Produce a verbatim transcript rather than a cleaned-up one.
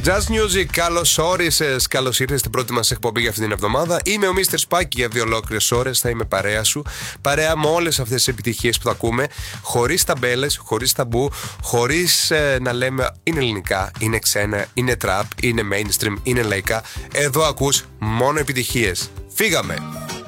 Jazz Music, καλώς όρισες, καλώς ήρθες στην πρώτη μας εκπομπή για αυτή την εβδομάδα. Είμαι ο Μίστερ Spike για δύο ολόκληρες ώρες. Θα είμαι παρέα σου. Παρέα με όλες αυτές τις επιτυχίες που θα ακούμε. Χωρίς ταμπέλες, χωρίς ταμπού, χωρίς ε, να λέμε είναι ελληνικά, είναι ξένα, είναι trap, είναι mainstream, είναι λαϊκά. Εδώ ακούς μόνο επιτυχίες. Φύγαμε!